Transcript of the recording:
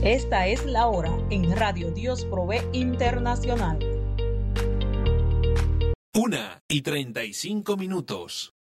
Esta es la hora en Radio Dios Provee Internacional. 1:35.